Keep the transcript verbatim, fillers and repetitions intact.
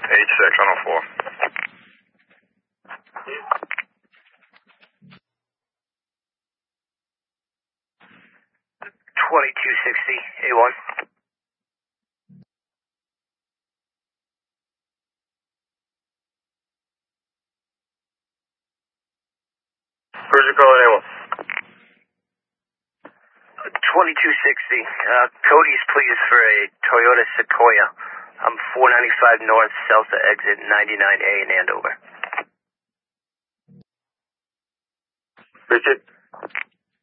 Page six on oh four. twenty-two sixty, A one. Cruiser calling A one. twenty-two sixty, uh, Cody's please for a Toyota Sequoia. I'm four ninety-five North, Celsa exit ninety-nine A in Andover. Richard?